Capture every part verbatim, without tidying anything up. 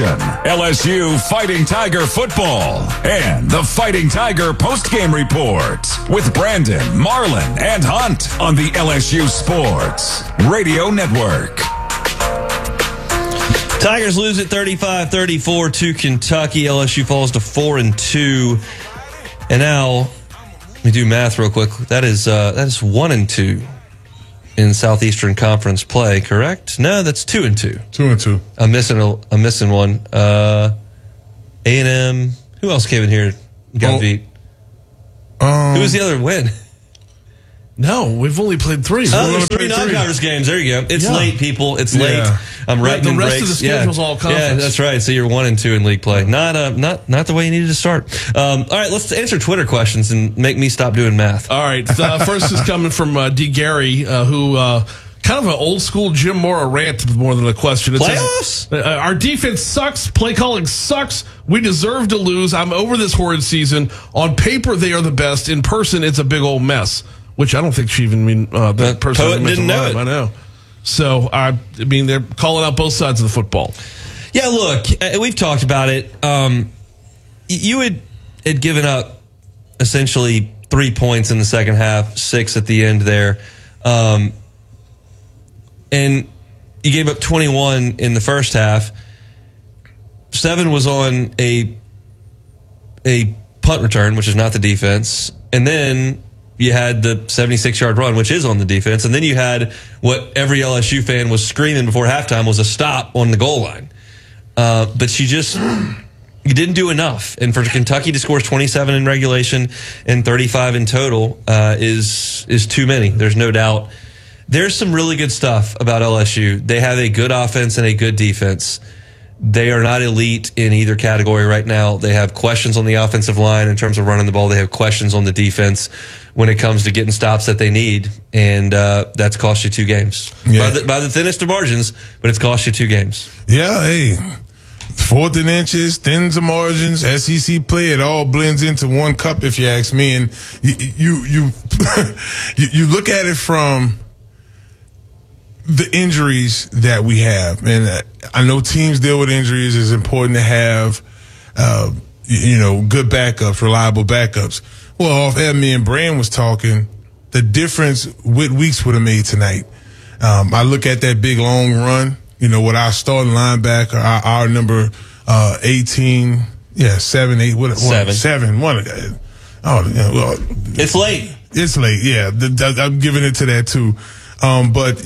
L S U Fighting Tiger football, and the Fighting Tiger postgame report with Brandon, Marlon, and Hunt on the L S U Sports Radio Network. Tigers lose at thirty-five thirty-four to Kentucky. L S U falls to four and two. And now, let me do math real quick. That is uh, that is one and two in Southeastern Conference play, correct? No, that's two and two. Two and two. I'm missing a, I'm missing one. Uh, A and M. Who else came in here? and Got Oh, beat. Um, Who was the other win? No, we've only played three. So Oh, we're there's gonna three play three. non-conference games. There you go. It's Yeah. late, people. It's Yeah. late. I'm Yeah, writing the in rest breaks. of the schedule's yeah. all conference. Yeah, that's right. So you're one and two in league play. Not uh, not not the way you needed to start. Um, all right, let's answer Twitter questions and make me stop doing math. All right. Uh, first is coming from uh, D. Gary, uh, who uh, kind of an old school Jim Mora rant more than a question. It Playoffs? says, uh, our defense sucks. Play calling sucks. We deserve to lose. I'm over this horrid season. On paper, they are the best. In person, it's a big old mess. Which I don't think she even mean uh, the But person Poet who meant didn't to know lie. it. I know. So I, I mean, they're calling out both sides of the football. Yeah, look, uh, we've talked about it. Um, you had had given up essentially three points in the second half, six at the end there, um, and you gave up twenty-one in the first half. Seven was on a a punt return, which is not the defense, and then you had the seventy-six yard run, which is on the defense, and then you had what every L S U fan was screaming before halftime was a stop on the goal line. Uh, but you just you didn't do enough, and for Kentucky to score twenty-seven in regulation and thirty-five in total uh, is is too many. There's no doubt. There's some really good stuff about L S U. They have a good offense and a good defense. They are not elite in either category right now. They have questions on the offensive line in terms of running the ball. They have questions on the defense when it comes to getting stops that they need, and uh, that's cost you two games. Yeah. By, the, by the thinnest of margins, but it's cost you two games. Yeah, hey. Fourth and inches, thins of margins, S E C play, it all blends into one cup, if you ask me. And you you you, you, you look at it from the injuries that we have, and I know teams deal with injuries. It's important to have, uh, you know, good backups, reliable backups. Well, off air, me and Brand was talking. The difference Whit Weeks would have made tonight. Um, I look at that big long run, you know, with our starting linebacker, our, our number uh, eighteen, yeah, seven, eight, what, Seven. what seven, one of the, oh, yeah, well, It's late. it's late, yeah. The, the, I'm giving it to that too. Um, but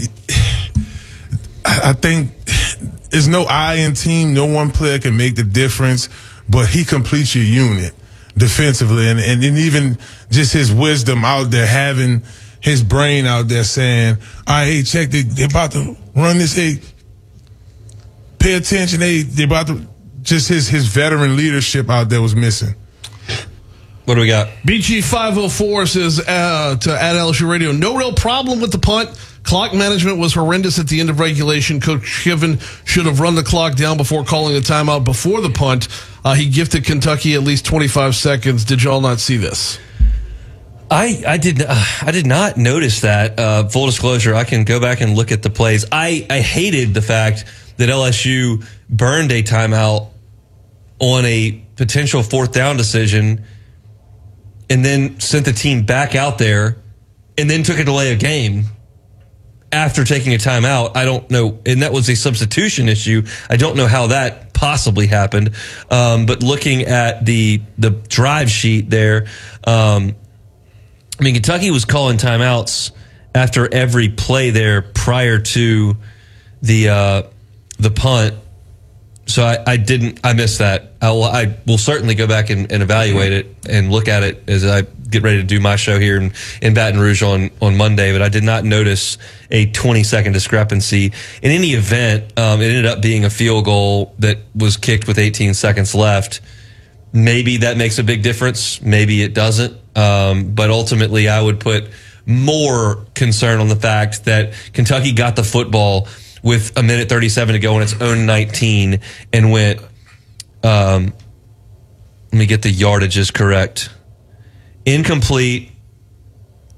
I think there's no I in team. No one player can make the difference, but he completes your unit defensively. And, and, and even just his wisdom out there, having his brain out there saying, all right, hey, check, they, they're about to run this, hey, pay attention, hey, they're about to, just his, his veteran leadership out there was missing. What do we got? B G five oh four says uh, to at L S U Radio, no real problem with the punt. Clock management was horrendous at the end of regulation. Coach Kiffin should have run the clock down before calling a timeout before the punt. Uh, he gifted Kentucky at least twenty-five seconds. Did y'all not see this? I I did uh, I did not notice that. Uh, full disclosure, I can go back and look at the plays. I, I hated the fact that L S U burned a timeout on a potential fourth down decision and then sent the team back out there and then took a delay of game after taking a timeout. I don't know. And that was a substitution issue. I don't know how that possibly happened. Um, but looking at the the drive sheet there, um, I mean, Kentucky was calling timeouts after every play there prior to the uh, the punt. So I, I didn't, I missed that. I will, I will certainly go back and, and evaluate it and look at it as I get ready to do my show here in, in Baton Rouge on, on Monday. But I did not notice a twenty second discrepancy. In any event, um, it ended up being a field goal that was kicked with eighteen seconds left. Maybe that makes a big difference. Maybe it doesn't. Um, but ultimately, I would put more concern on the fact that Kentucky got the football with a minute thirty-seven to go on its own nineteen and went, um, let me get the yardages correct. Incomplete,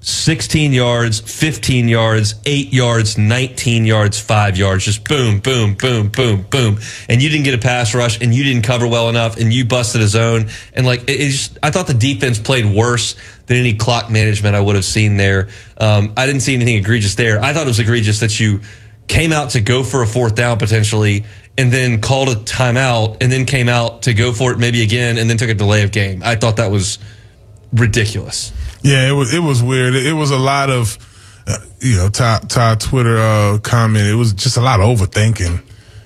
sixteen yards, fifteen yards, eight yards, nineteen yards, five yards. Just boom, boom, boom, boom, boom. And you didn't get a pass rush, and you didn't cover well enough, and you busted a zone. And, like, it, it just, I thought the defense played worse than any clock management I would have seen there. Um, I didn't see anything egregious there. I thought it was egregious that you came out to go for a fourth down potentially, and then called a timeout, and then came out to go for it maybe again, and then took a delay of game. I thought that was ridiculous. Yeah, it was it was weird. It was a lot of, uh, you know, Todd, Todd Twitter uh, comment. It was just a lot of overthinking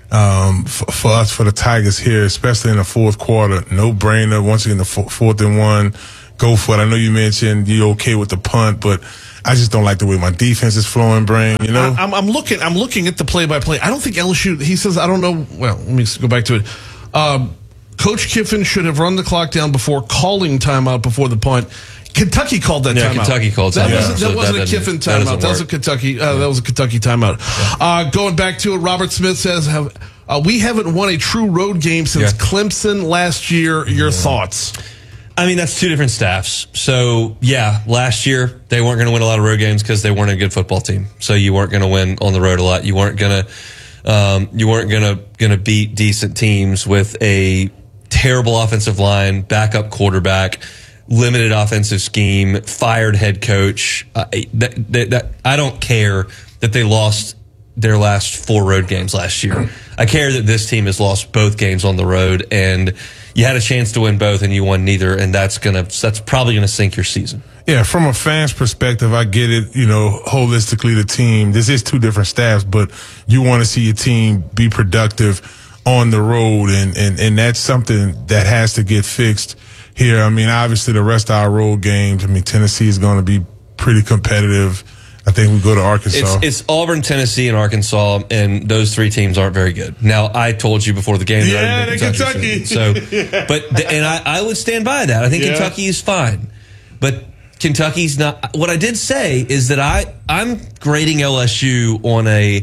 um, for, for us, for the Tigers here, especially in the fourth quarter. No brainer. Once again, the f- fourth and one, go for it. I know you mentioned you're okay with the punt, but I just don't like the way my defense is flowing, Brain. You know, I, I'm, I'm looking. I'm looking at the play by play. I don't think L S U. He says, I don't know. Well, let me go back to it. Um, Coach Kiffin should have run the clock down before calling timeout before the punt. Kentucky called that yeah, timeout. Kentucky called that timeout. Wasn't, So that wasn't that a Kiffin that timeout. That was a work. Kentucky. Uh, yeah. That was a Kentucky timeout. Yeah. Uh, going back to it, Robert Smith says, "Have uh, we haven't won a true road game since Yeah. Clemson last year?" Your yeah. thoughts? I mean, that's two different staffs. So, yeah, last year they weren't going to win a lot of road games because they weren't a good football team. So you weren't going to win on the road a lot. You weren't going to, um, you weren't going to going to beat decent teams with a terrible offensive line, backup quarterback, limited offensive scheme, fired head coach. Uh, that, that, that I don't care that they lost their last four road games last year. I care that this team has lost both games on the road, and you had a chance to win both and you won neither, and that's gonna that's probably gonna sink your season. Yeah, from a fan's perspective, I get it. You know, holistically, the team. This is two different staffs, but you want to see your team be productive on the road, and and and that's something that has to get fixed here. I mean, obviously, the rest of our road games. I mean, Tennessee is going to be pretty competitive. I think we go to Arkansas. It's, it's Auburn, Tennessee, and Arkansas, and those three teams aren't very good. Now, I told you before the game that yeah, I didn't think Kentucky. Kentucky. So, but the, and I, I would stand by that. I think yeah. Kentucky is fine, but Kentucky's not. What I did say is that I I'm grading L S U on a,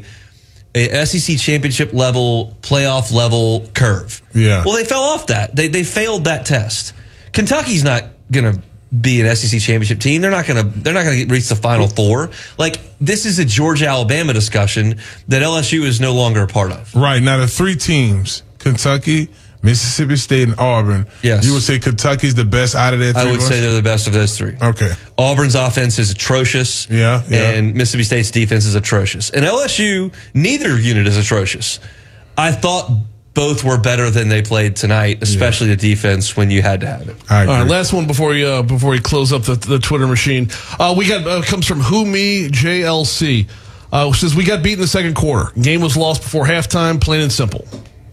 a S E C championship level, playoff level curve. Yeah. Well, they fell off that. They they failed that test. Kentucky's not gonna be an S E C championship team. They're not gonna they're not gonna reach the Final Four. Like, this is a Georgia Alabama discussion that L S U is no longer a part of. Right. Now the three teams, Kentucky, Mississippi State, and Auburn. Yes. You would say Kentucky's the best out of that three? I would ones? say they're the best of those three. Okay. Auburn's offense is atrocious. Yeah, yeah. And Mississippi State's defense is atrocious. And L S U, neither unit is atrocious. I thought both were better than they played tonight, especially yeah. the defense when you had to have it. I agree. All right, last one before we uh, before we close up the, the Twitter machine. Uh, we got uh, comes from Who Me J L C. Uh, says we got beat in the second quarter. Game was lost before halftime, plain and simple.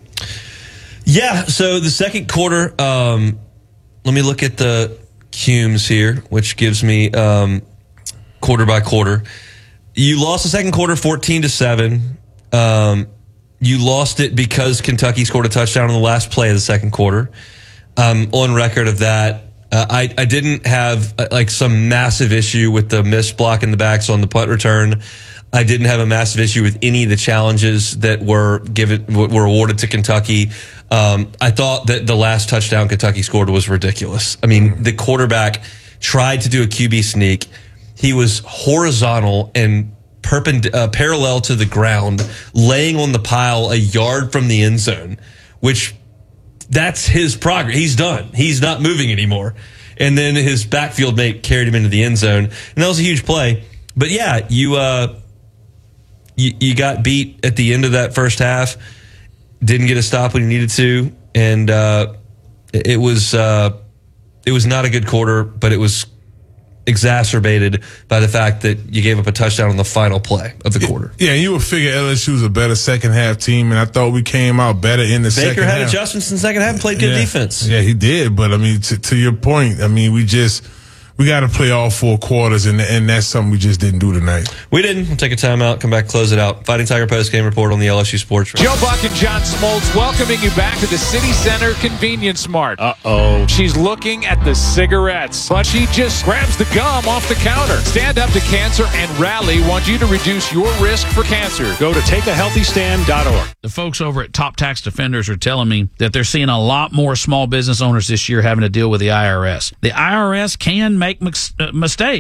Yeah. So the second quarter. Um, let me look at the cumes here, which gives me um, quarter by quarter. You lost the second quarter, fourteen to seven. Um, You lost it because Kentucky scored a touchdown on the last play of the second quarter. Um, on record of that, uh, I, I didn't have uh, like some massive issue with the missed block in the backs on the punt return. I didn't have a massive issue with any of the challenges that were given were awarded to Kentucky. Um, I thought that the last touchdown Kentucky scored was ridiculous. I mean, the quarterback tried to do a Q B sneak. He was horizontal and Perpend- uh, parallel to the ground, laying on the pile a yard from the end zone, which that's his progress. He's done. He's not moving anymore. And then his backfield mate carried him into the end zone, and that was a huge play. But yeah, you uh, you, you got beat at the end of that first half. Didn't get a stop when you needed to, and uh, it was uh, it was not a good quarter, but it was exacerbated by the fact that you gave up a touchdown on the final play of the quarter. Yeah, you would figure L S U was a better second half team, and I thought we came out better in the Baker second half. Baker had adjustments in the second half and played good yeah. defense. Yeah, he did. But I mean, to, to your point, I mean, we just we got to play all four quarters, and and that's something we just didn't do tonight. We didn't. We'll take a timeout, come back, close it out. Fighting Tiger post-game report on the L S U Sports Radio. Joe Buck and John Smoltz welcoming you back to the City Center Convenience Mart. Uh-oh. She's looking at the cigarettes, but she just grabs the gum off the counter. Stand Up to Cancer and Rally want you to reduce your risk for cancer. Go to take a healthy stand dot org. The folks over at Top Tax Defenders are telling me that they're seeing a lot more small business owners this year having to deal with the I R S. The I R S can make mis- uh, mistakes.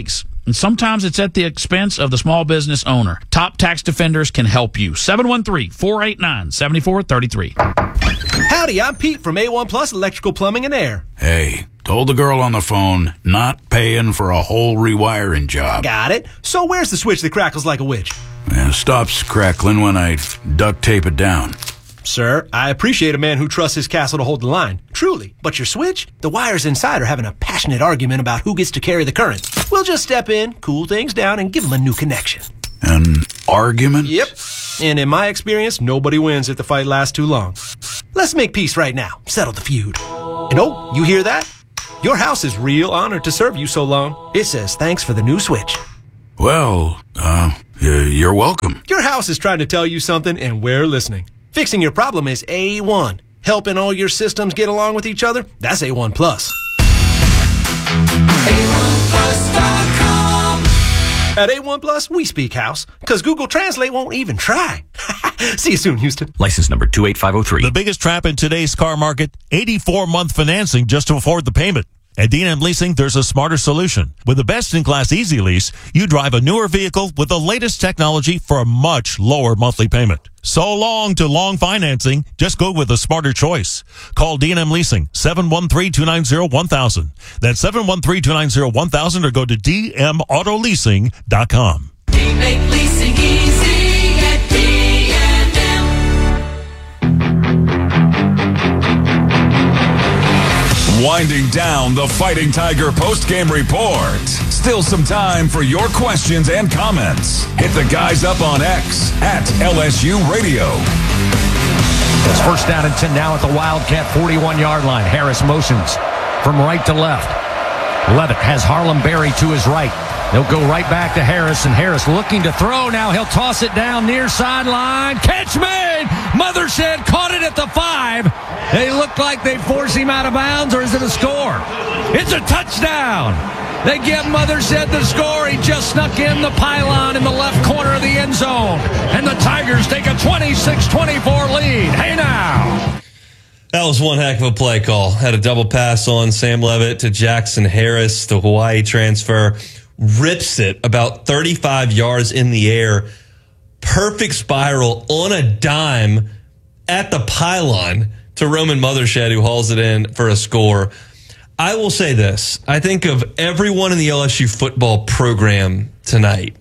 and sometimes it's at the expense of the small business owner. Top Tax Defenders can help you. seven one three, four eight nine, seven four three three. Howdy, I'm Pete from A one Plus Electrical Plumbing and Air. Hey, told the girl on the phone, not paying for a whole rewiring job. Got it. So where's the switch that crackles like a witch? It stops crackling when I duct tape it down. Sir, I appreciate a man who trusts his castle to hold the line. Truly. But your switch? The wires inside are having a passionate argument about who gets to carry the current. We'll just step in, cool things down, and give them a new connection. An argument? Yep. And in my experience, nobody wins if the fight lasts too long. Let's make peace right now. Settle the feud. And oh, you hear that? Your house is real honored to serve you so long. It says thanks for the new switch. Well, uh, you're welcome. Your house is trying to tell you something, and we're listening. Fixing your problem is A one. Helping all your systems get along with each other? That's A one Plus. A one plus dot com. At A one Plus, we speak house, because Google Translate won't even try. See you soon, Houston. License number two eight five oh three. The biggest trap in today's car market, eighty-four month financing just to afford the payment. At D and M Leasing, there's a smarter solution. With the best-in-class Easy Lease, you drive a newer vehicle with the latest technology for a much lower monthly payment. So long to long financing. Just go with a smarter choice. Call D and M Leasing, seven one three, two nine zero, one thousand. That's seven one three, two nine zero, one thousand, or go to d m auto leasing dot com. We make leasing easy at D and M. Winding down the Fighting Tiger post-game report. Still some time for your questions and comments. Hit the guys up on X at L S U Radio. It's first down and ten now at the Wildcat forty-one yard line. Harris motions from right to left. Levitt has Harlem Berry to his right. They'll go right back to Harris, and Harris looking to throw. Now he'll toss it down near sideline. Catch made! Mothershed caught it at the five. They look like they force him out of bounds, or is it a score? It's a touchdown! They give Mothershed the score. He just snuck in the pylon in the left corner of the end zone. And the Tigers take a twenty-six twenty-four lead. Hey now! That was one heck of a play call. Had a double pass on Sam Levitt to Jackson Harris, the Hawaii transfer. Rips it about thirty-five yards in the air. Perfect spiral on a dime at the pylon to Roman Mothershed, who hauls it in for a score. I will say this. I think of everyone in the L S U football program tonight,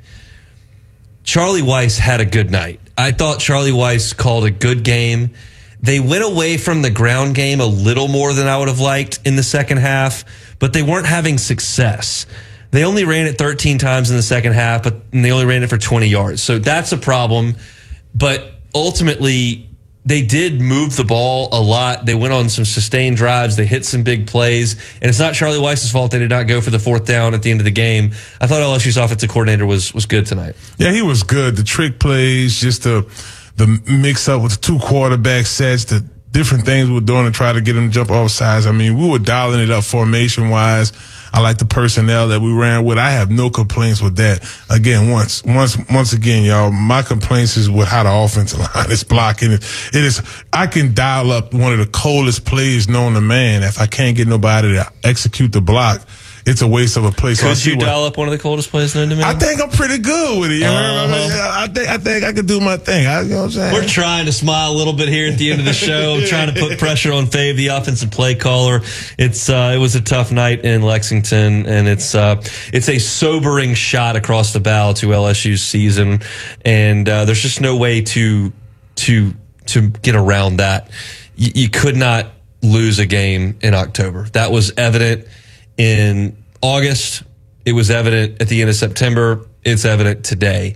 Charlie Weiss had a good night. I thought Charlie Weiss called a good game. They went away from the ground game a little more than I would have liked in the second half, but they weren't having success. They only ran it thirteen times in the second half, but and they only ran it for twenty yards. So that's a problem. But ultimately, they did move the ball a lot. They went on some sustained drives. They hit some big plays. And it's not Charlie Weiss's fault they did not go for the fourth down at the end of the game. I thought L S U's offensive coordinator was was good tonight. Yeah, he was good. The trick plays, just the the mix up with the two quarterback sets, the different things we were doing to try to get him to jump off sides. I mean, we were dialing it up formation-wise. I like the personnel that we ran with. I have no complaints with that. Again, once, once, once again, y'all, my complaints is with how the offensive line is blocking it. It is, I can dial up one of the coldest plays known to man. If I can't get nobody to execute the block, it's a waste of a play. So Could you what, dial up one of the coldest plays known to man? I think I'm pretty good with it. You know uh-huh. what I mean? I think, I think I could do my thing. I, you know what I'm saying? We're trying to smile a little bit here at the end of the show. I'm trying to put pressure on Fave, the offensive play caller. It's uh, it was a tough night in Lexington, and it's uh, it's a sobering shot across the bow to L S U's season, and uh, there's just no way to to to get around that. Y- you could not lose a game in October. That was evident in August. It was evident at the end of September. It's evident today.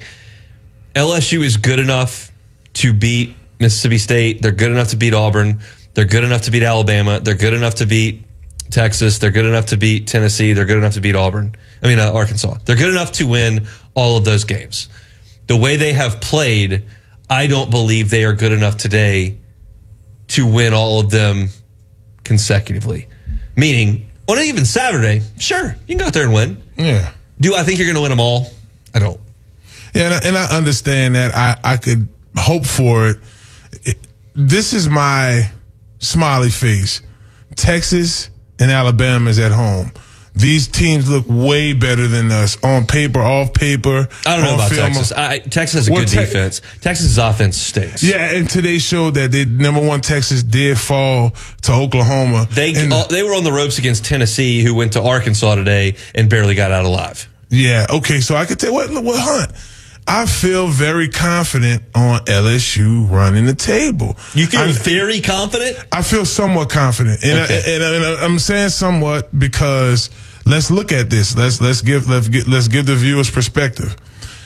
L S U is good enough to beat Mississippi State. They're good enough to beat Auburn. They're good enough to beat Alabama. They're good enough to beat Texas. They're good enough to beat Tennessee. They're good enough to beat Auburn. I mean, uh, Arkansas. They're good enough to win all of those games. The way they have played, I don't believe they are good enough today to win all of them consecutively. Meaning, on even Saturday, sure, you can go out there and win. Yeah. Do I think you're going to win them all? I don't. Yeah, and I, and I understand that. I, I could hope for it. it. This is my smiley face. Texas and Alabama is at home. these teams look way better than us on paper, off paper. I don't know on about film. Texas. I, Texas has a Well, good Te- defense. Texas's offense stinks. Yeah, and today showed that they number one Texas did fall to Oklahoma. They and, uh, they were on the ropes against Tennessee, who went to Arkansas today and barely got out alive. Yeah, okay, so I could tell what what Hunt. I feel very confident on L S U running the table. You feel I, very confident? I feel somewhat confident, and, Okay. I, and, I, and I'm saying somewhat because let's look at this. Let's let's give let's get, let's give the viewers perspective.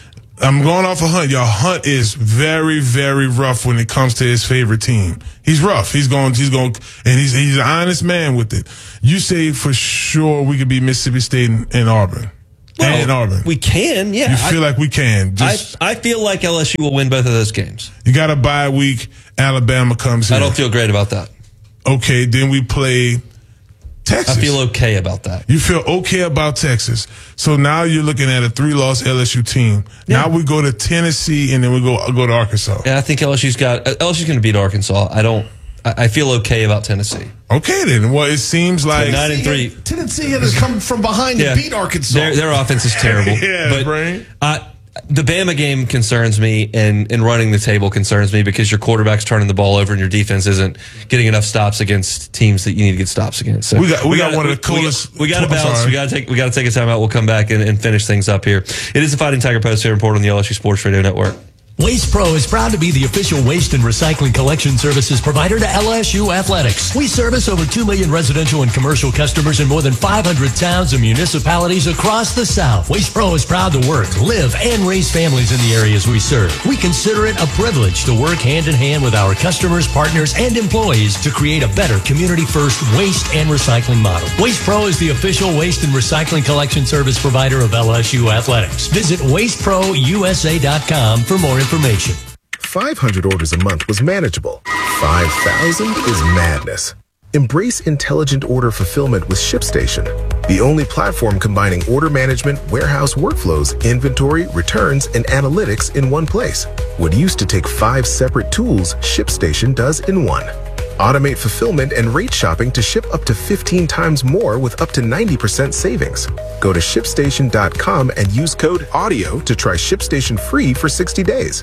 I'm going off of Hunt. Y'all, Hunt is very, very rough when it comes to his favorite team. He's rough. He's going, he's going, and he's, he's an honest man with it. You say for sure we could beat Mississippi State and, and Auburn. Well, and Auburn. We can, yeah. You feel I, like we can. Just, I, I feel like L S U will win both of those games. You got a bye week. Alabama comes here. I don't feel great about that. Okay, then we play Texas. I feel okay about that. You feel okay about Texas. So now you're looking at a three-loss L S U team. Yeah. Now we go to Tennessee and then we go go to Arkansas. Yeah, I think L S U's got L S U's going to beat Arkansas. I don't. I, I feel okay about Tennessee. Okay, then. Well, it seems like So nine and three. Tennessee has come from behind Yeah. to beat Arkansas. Their, their offense is terrible. Yeah, but brain. I, the Bama game concerns me, and, and running the table concerns me because your quarterback's turning the ball over and your defense isn't getting enough stops against teams that you need to get stops against. So We got- we got one of the we- we coolest- We got to I'm balance. sorry. We got to take. We got to take a timeout. We'll come back and, and finish things up here. It is the Fighting Tiger Post here report on the L S U Sports Radio Network. Waste Pro is proud to be the official waste and recycling collection services provider to L S U Athletics. We service over two million residential and commercial customers in more than five hundred towns and municipalities across the South. Waste Pro is proud to work, live, and raise families in the areas we serve. We consider it a privilege to work hand in hand with our customers, partners, and employees to create a better community-first waste and recycling model. Waste Pro is the official waste and recycling collection service provider of L S U Athletics. Visit waste pro u s a dot com for more information. five hundred orders a month was manageable. five thousand is madness. Embrace intelligent order fulfillment with ShipStation, the only platform combining order management, warehouse workflows, inventory, returns, and analytics in one place. What used to take five separate tools, ShipStation does in one. Automate fulfillment and rate shopping to ship up to fifteen times more with up to ninety percent savings. Go to ship station dot com and use code AUDIO to try ShipStation free for sixty days.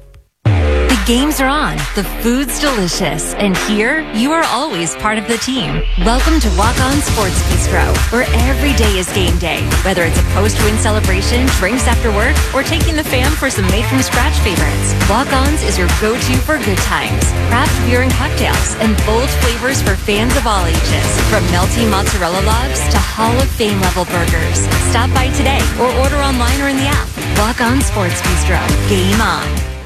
The games are on, the food's delicious, and here you are always part of the team. Welcome to Walk On Sports Bistro, where every day is game day. Whether it's a post-win celebration, drinks after work, or taking the fam for some made-from-scratch favorites, Walk On's is your go-to for good times. Craft beer and cocktails, and bold flavors for fans of all ages. From melty mozzarella logs to Hall of Fame level burgers. Stop by today or order online or in the app. Walk On Sports Bistro. Game on.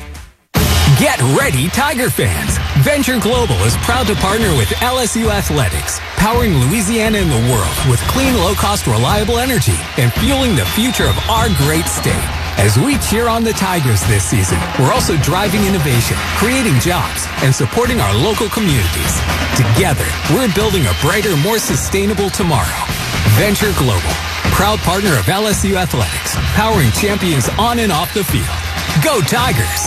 Get ready, Tiger fans! Venture Global is proud to partner with L S U Athletics, powering Louisiana and the world with clean, low-cost, reliable energy and fueling the future of our great state. As we cheer on the Tigers this season, we're also driving innovation, creating jobs, and supporting our local communities. Together, we're building a brighter, more sustainable tomorrow. Venture Global, proud partner of L S U Athletics, powering champions on and off the field. Go Tigers!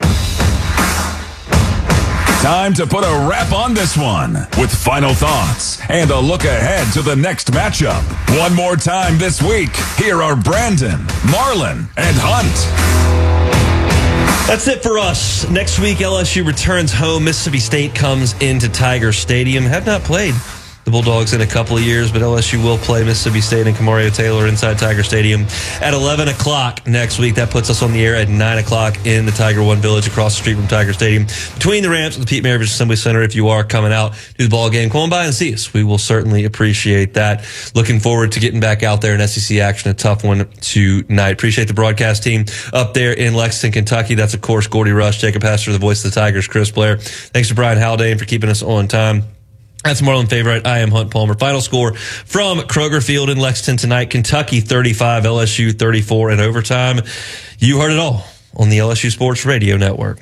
Time to put a wrap on this one with final thoughts and a look ahead to the next matchup. One more time this week, here are Brandon, Marlon, and Hunt. That's it for us. Next week, L S U returns home. Mississippi State comes into Tiger Stadium. Have not played the Bulldogs in a couple of years, but L S U will play Mississippi State and Camario Taylor inside Tiger Stadium at eleven o'clock next week. That puts us on the air at nine o'clock in the Tiger One Village across the street from Tiger Stadium, between the ramps of the Pete Maravich Assembly Center. If you are coming out to the ball game, come on by and see us. We will certainly appreciate that. Looking forward to getting back out there in S E C action. A tough one tonight. Appreciate the broadcast team up there in Lexington, Kentucky. That's, of course, Gordy Rush, Jacob Hester, the voice of the Tigers, Chris Blair. Thanks to Brian Haldane for keeping us on time. That's Marlon Favorite. I am Hunt Palmer. Final score from Kroger Field in Lexington tonight. Kentucky thirty-five, L S U thirty-four in overtime. You heard it all on the L S U Sports Radio Network.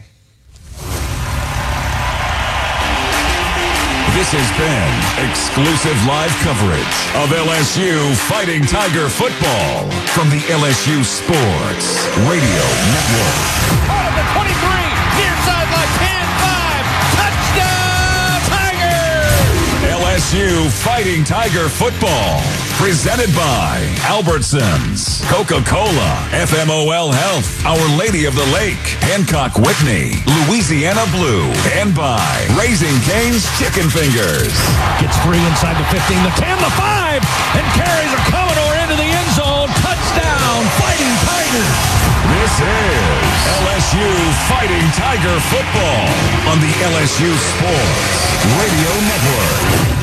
This has been exclusive live coverage of L S U Fighting Tiger football from the L S U Sports Radio Network. Out of the twenty-three, near sideline, ten five, touchdown Tigers! L S S U Fighting Tiger Football. Presented by Albertsons, Coca-Cola, F M O L Health, Our Lady of the Lake, Hancock Whitney, Louisiana Blue, and by Raising Cane's Chicken Fingers. Gets three inside the fifteen, the ten, the five, and carries a Commodore into the end zone. Touchdown, Fighting Tigers. This is L S U Fighting Tiger Football on the L S U Sports Radio Network.